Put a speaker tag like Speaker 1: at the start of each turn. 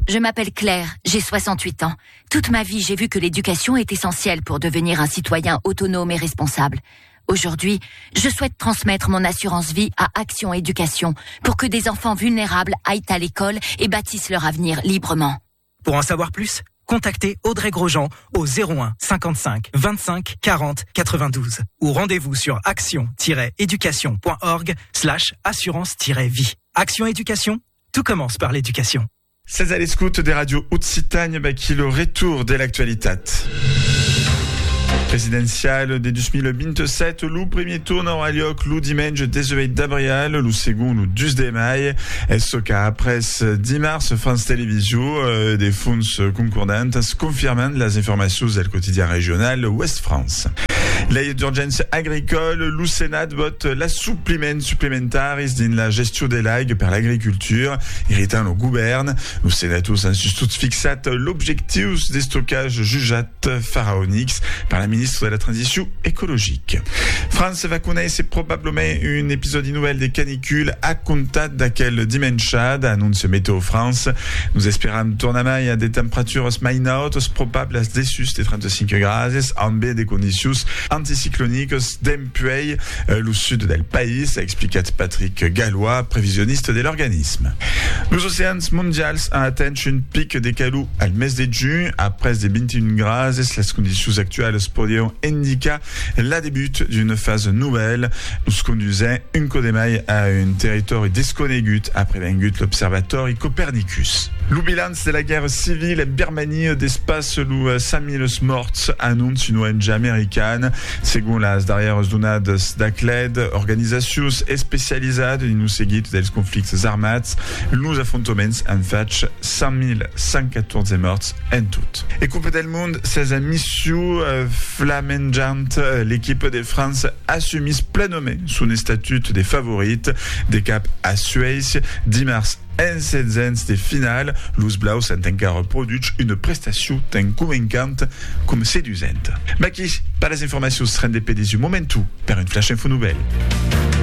Speaker 1: Je m'appelle Claire, j'ai 68 ans. Toute ma vie, j'ai vu que l'éducation est essentielle pour devenir un citoyen autonome et responsable. Aujourd'hui, je souhaite transmettre mon assurance vie à Action Éducation pour que des enfants vulnérables aillent à l'école et bâtissent leur avenir librement.
Speaker 2: Pour en savoir plus, contactez Audrey Grosjean au 01 55 25 40 92 ou rendez-vous sur action-éducation.org/assurance-vie. Action Éducation, tout commence par l'éducation.
Speaker 3: C'est à l'escoute des radios Haute-Citagne qui le retour de l'actualité. Presidencial de 2027, lo premier tour n'aura lieu lo dimanche 18 d'abril, lo second lo 12 de mai. Est-ce qu'après 10 mars, France Télévisions des fonds concordantes confirment les informations du quotidien régional Ouest France. L'Aide d'urgence agricole, lo Sénat vote l'assoupliment supplémentaris dans la gestion des lagues par l'agriculture, irritant le gouverne. Le Sénatus a fixé l'objectif des stockages jugeat pharaoniques par la ministre de la Transition écologique. France va connaître probablement un épisode nouvel des canicules à compter d'aquel dimanche, annonce Météo France. Nous espérons tourner à des températures maintes probables dessus des 35 grades, en B des conditions anticycloniques d'empueil le sud del pays, a expliqué Patrick Gallois, prévisionniste de l'organisme. Les océans mondiaux ont atteint un pic des calous au mes de juin, après des 21 grades. Les conditions actuelles podium indiquent la début d'une phase nouvelle. Nous conduisons une codemaille à un territoire desconnegut après l'observatoire Copernicus. Le bilan de la guerre civile en Birmanie d'espace le 5000 morts annonce une ONG américaine. Selon las darreres donades d'ACLED, organisacions especialisades in seguit dels conflicts armats, nous affrontaments en faig 5.114 morts en tout. Et Coupe del Monde, c'est une mission flammengeante. L'équipe de France assume pleinement son statut des favorites des caps à Suède, 10 mars. En 16 de finale, los Blaus ont encore produit une prestation tan convaincante comme séduisante. Maki, par les informations seront des du momentu, par une flash info nouvelle.